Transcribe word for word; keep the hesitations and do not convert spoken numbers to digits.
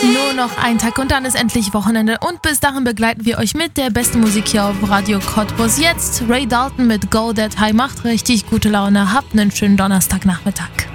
Nur noch ein Tag und dann ist endlich Wochenende und bis dahin begleiten wir euch mit der besten Musik hier auf Radio Cottbus. Jetzt Ray Dalton mit Go That High macht richtig gute Laune. Habt einen schönen Donnerstagnachmittag.